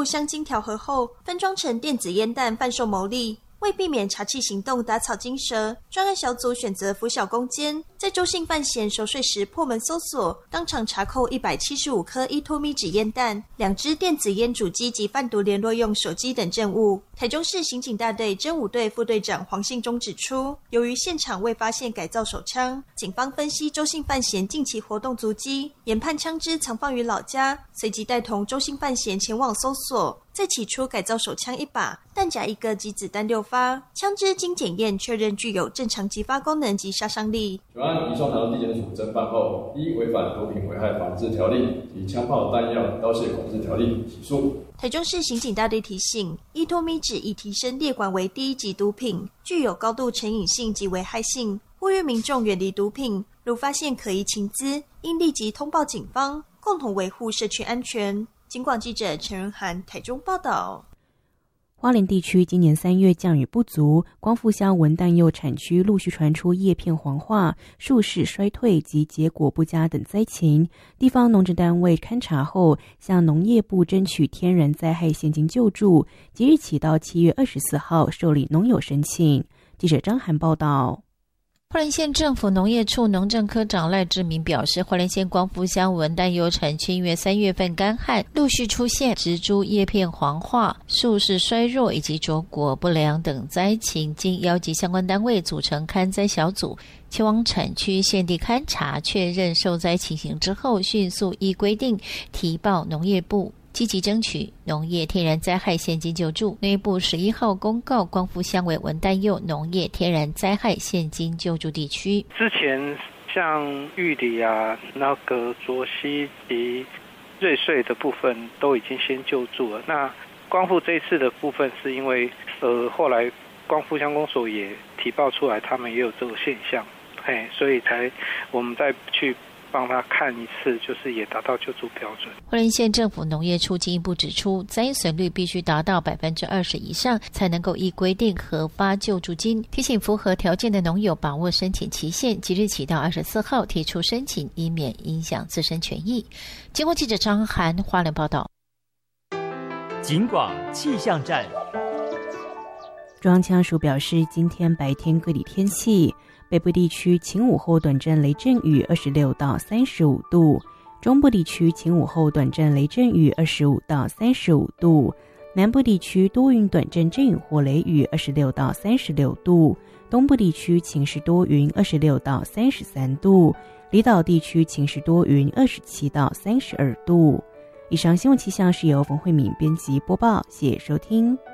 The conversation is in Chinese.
入香精调和后，分装成电子烟弹贩售牟利。为避免查缉行动打草惊蛇，专案小组选择拂晓攻坚，在周姓犯嫌熟睡时破门搜索，当场查扣175颗依托咪纸烟弹、2支电子烟主机及贩毒联络用手机等证物。台中市刑警大队侦5队副队长黄信忠指出，由于现场未发现改造手枪，警方分析周姓犯嫌近期活动足迹，研判枪支藏放于老家，随即带同周姓犯嫌前往搜索。在起出改造手枪1把、弹夹1个及子弹6发，枪支经检验确认具有正常击发功能及杀伤力。 本案移送拿到地检署侦办后，依违反毒品危害防治条例及枪炮弹药刀械管制条例起诉。 台中市刑警大队提醒，依托咪纸已提升列管为第1级毒品，具有高度成瘾性及危害性，呼吁民众远离毒品，如发现可疑情资，应立即通报警方，共同维护社区安全。警广记者陈仁涵台中报道。 花莲地区今年3月降雨不足，光复乡文旦柚产区陆续传出叶片黄化、树势衰退及结果不佳等灾情。地方农政单位勘查后，向农业部争取天然灾害现金救助，即日起到7月24号受理农友申请。记者张涵报道。 花莲县政府农业处农政科长赖志明表示，花莲县光复乡文旦柚产区因为3月份干旱陆续出现植株叶片黄化、树势衰弱以及着果不良等灾情，经邀集相关单位组成勘灾小组前往产区现地勘查，确认受灾情形之后，迅速依规定提报农业部，积极争取农业天然灾害现金救助。农业部11号公告光复乡为文旦柚农业天然灾害现金救助地区。 之前像玉里啊、那个卓溪及瑞穗的部分都已经先救助了。那光复这一次的部分是因为后来光复乡公所也提报出来，他们也有这个现象，所以才我们再去帮他看一次，就是也达到救助标准。 花莲县政府农业处进一步指出，灾损率必须达到20%以上，才能够依规定核发救助金。提醒符合条件的农友把握申请期限，即日起到24号提出申请，以免影响自身权益。经过记者张涵花莲报道。 警广气象站。 中央气象署表示，今天白天各地天气。北部地区晴午后短暂雷阵雨26到35度，中部地区晴午后短暂雷阵雨25到35度，南部地区多云短暂阵雨或雷雨26到36度，东部地区晴时多云26到33度，离岛地区晴时多云27到32度。以上新闻气象是由冯慧敏编辑播报，谢谢收听。